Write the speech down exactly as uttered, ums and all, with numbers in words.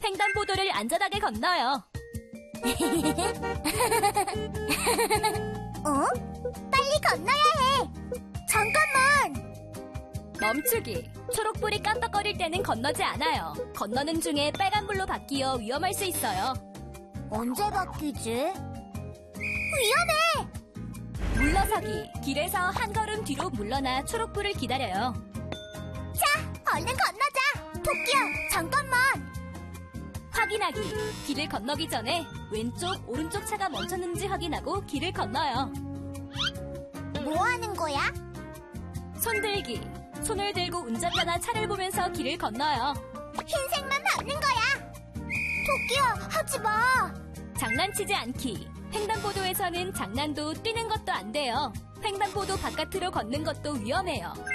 횡단보도를 안전하게 건너요. 어? 빨리 건너야 해. 잠깐만. 멈추기. 초록불이 깜빡거릴 때는 건너지 않아요. 건너는 중에 빨간불로 바뀌어 위험할 수 있어요. 언제 바뀌지? 위험해. 물러서기. 길에서 한 걸음 뒤로 물러나 초록불을 기다려요. 자, 얼른 건너자. 토끼야, 잠깐만. 확인하기. 길을 건너기 전에 왼쪽, 오른쪽 차가 멈췄는지 확인하고 길을 건너요. 뭐 하는 거야? 손들기. 손을 들고 운전자나 차를 보면서 길을 건너요. 흰색만 밟는 거야. 토끼야, 하지 마. 장난치지 않기. 횡단보도에서는 장난도 뛰는 것도 안 돼요. 횡단보도 바깥으로 걷는 것도 위험해요.